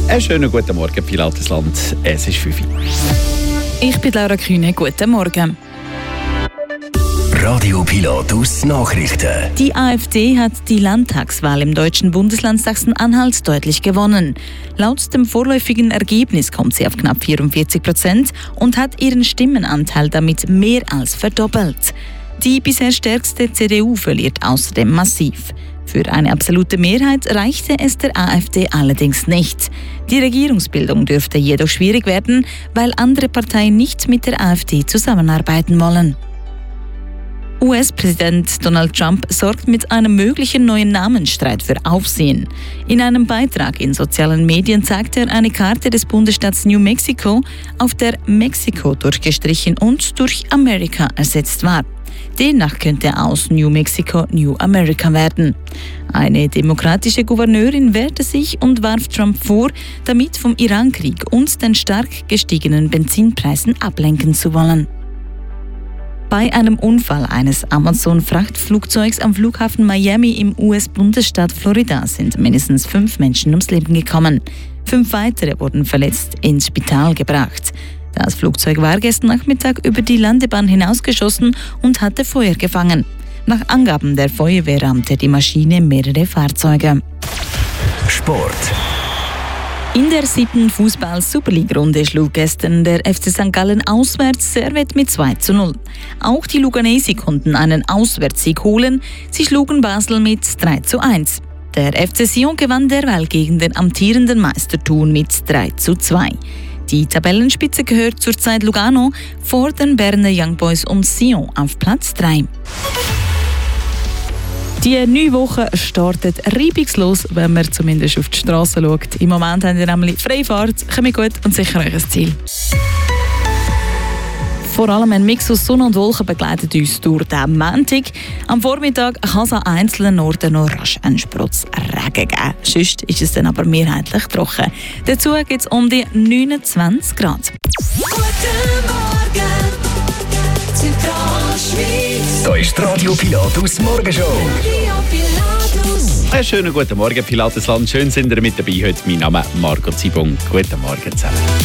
Einen schönen guten Morgen, Pilatesland. Es ist 5 Uhr. Ich bin Laura Kühne. Guten Morgen. Radio Pilatus Nachrichten. Die AfD hat die Landtagswahl im deutschen Bundesland Sachsen-Anhalt deutlich gewonnen. Laut dem vorläufigen Ergebnis kommt sie auf knapp 44% und hat ihren Stimmenanteil damit mehr als verdoppelt. Die bisher stärkste CDU verliert außerdem massiv. Für eine absolute Mehrheit reichte es der AfD allerdings nicht. Die Regierungsbildung dürfte jedoch schwierig werden, weil andere Parteien nicht mit der AfD zusammenarbeiten wollen. US-Präsident Donald Trump sorgt mit einem möglichen neuen Namensstreit für Aufsehen. In einem Beitrag in sozialen Medien zeigt er eine Karte des Bundesstaats New Mexico, auf der Mexiko durchgestrichen und durch America ersetzt war. Demnach könnte aus New Mexico New America werden. Eine demokratische Gouverneurin wehrte sich und warf Trump vor, damit vom Irankrieg und den stark gestiegenen Benzinpreisen ablenken zu wollen. Bei einem Unfall eines Amazon-Frachtflugzeugs am Flughafen Miami im US-Bundesstaat Florida sind mindestens 5 Menschen ums Leben gekommen. 5 weitere wurden verletzt ins Spital gebracht. Das Flugzeug war gestern Nachmittag über die Landebahn hinausgeschossen und hatte Feuer gefangen. Nach Angaben der Feuerwehr rammte die Maschine mehrere Fahrzeuge. Sport. In der 7. Fußball-Superliga-Runde schlug gestern der FC St. Gallen auswärts Servette mit 2:0. Auch die Luganesi konnten einen Auswärtssieg holen. Sie schlugen Basel mit 3:1. Der FC Sion gewann derweil gegen den amtierenden Meister Thun mit 3:2. Die Tabellenspitze gehört zurzeit Lugano, vor den Berner Young Boys und Sion auf Platz 3. Die neue Woche startet reibungslos, wenn man zumindest auf die Straße schaut. Im Moment haben wir nämlich freie Fahrt, kommt gut und sicher euch Ziel. Vor allem ein Mix aus Sonne und Wolken begleitet uns durch den Montag. Am Vormittag kann es an einzelnen Orten noch rasch einen Sprutz Regen geben. Sonst ist es dann aber mehrheitlich trocken. Dazu gibt es um die 29 Grad. Guten Morgen, Zentralschweiz. Da ist die Radio Pilatus Morgenshow. Radio Pilatus. Einen schönen guten Morgen, Pilatesland. Schön sind ihr mit dabei heute. Mein Name ist Marco Zibung. Guten Morgen zusammen.